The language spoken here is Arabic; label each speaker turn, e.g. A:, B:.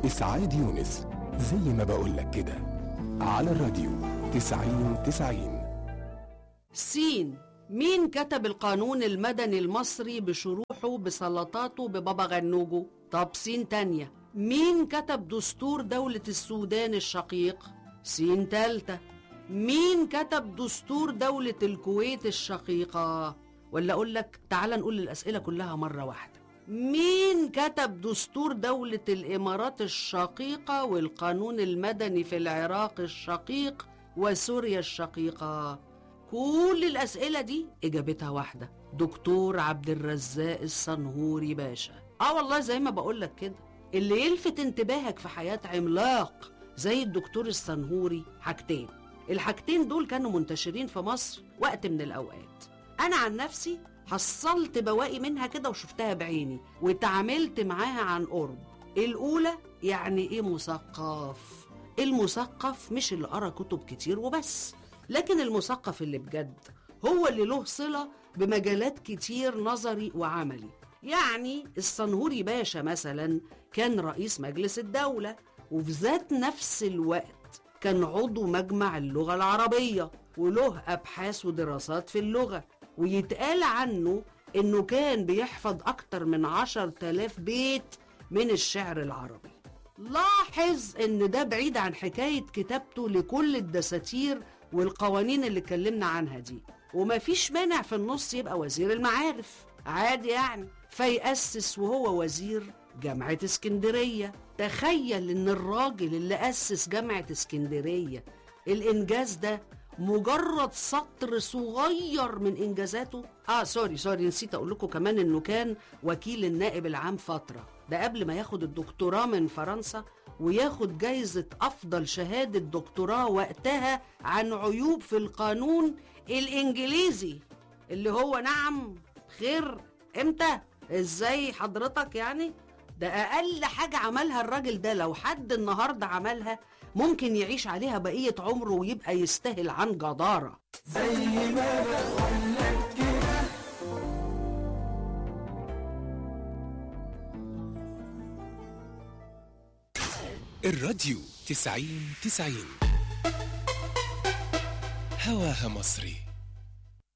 A: إسعاد يونس، زي ما بقولك كده، على الراديو 90-90.
B: سين. مين كتب القانون المدني المصري بشروحه بسلطاته ببابا غنوجه؟ طب سين تانية. مين كتب دستور دولة السودان الشقيق؟ سين تالتة. مين كتب دستور دولة الكويت الشقيقة؟ ولا أقولك تعال نقول الأسئلة كلها مرة واحدة. مين كتب دستور دولة الإمارات الشقيقة والقانون المدني في العراق الشقيق وسوريا الشقيقة؟ كل الأسئلة دي إجابتها واحدة، دكتور عبد الرزاق الصنهوري باشا. والله زي ما بقولك كده، اللي يلفت انتباهك في حياة عملاق زي الدكتور الصنهوري حاجتين. الحاجتين دول كانوا منتشرين في مصر وقت من الأوقات. أنا عن نفسي حصلت بواقي منها كده وشفتها بعيني وتعاملت معاها عن قرب. الأولى، يعني إيه مثقف؟ المثقف مش اللي قرأ كتب كتير وبس، لكن المثقف اللي بجد هو اللي له صلة بمجالات كتير نظري وعملي. يعني الصنهوري باشا مثلا كان رئيس مجلس الدولة، وفي ذات نفس الوقت كان عضو مجمع اللغة العربية وله أبحاث ودراسات في اللغة، ويتقال عنه إنه كان بيحفظ أكتر من 10,000 بيت من الشعر العربي. لاحظ إن ده بعيد عن حكاية كتابته لكل الدساتير والقوانين اللي اتكلمنا عنها دي، ومفيش مانع في النص يبقى وزير المعارف عادي يعني، فيأسس وهو وزير جامعة اسكندرية. تخيل إن الراجل اللي أسس جامعة اسكندرية الإنجاز ده مجرد سطر صغير من إنجازاته. سوري نسيت أقول لكم كمان إنه كان وكيل النائب العام فترة، ده قبل ما ياخد الدكتوراه من فرنسا وياخد جايزة أفضل شهادة دكتوراه وقتها عن عيوب في القانون الإنجليزي، اللي هو نعم خير إمتى إزاي حضرتك يعني. ده أقل حاجة عملها الراجل ده، لو حد النهاردة عملها ممكن يعيش عليها بقية عمره ويبقى يستاهل عن جدارة.
C: زي ما بقولك كده.
A: الراديو 90-90 هواها مصري.